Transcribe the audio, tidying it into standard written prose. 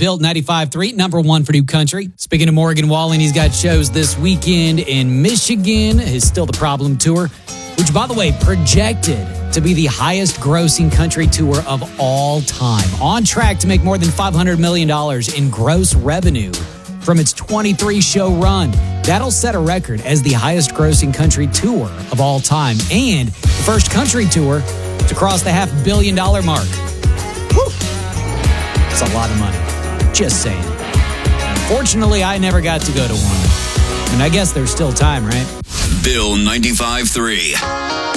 Built 95.3, number one for New Country. Speaking of Morgan Wallen, he's got shows this weekend in Michigan. His Still the Problem tour, which, by the way, projected to be the highest grossing country tour of all time. On track to make more than $500 million in gross revenue from its 23-show run. That'll set a record as the highest grossing country tour of all time and the first country tour to cross the $500 million mark. Woo! It's a lot of money. Just saying. Fortunately, I never got to go to one. And I guess there's still time, right? Bill 95.3.